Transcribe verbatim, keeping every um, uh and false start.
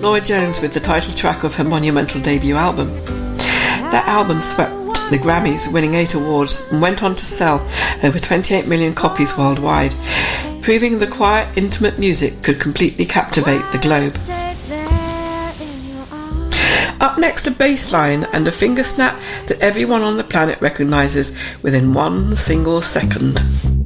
Norah Jones with the title track of her monumental debut album. That album swept the Grammys, winning eight awards, and went on to sell over twenty-eight million copies worldwide, proving the quiet, intimate music could completely captivate the globe. Up next, a bass line and a finger snap that everyone on the planet recognises within one single second.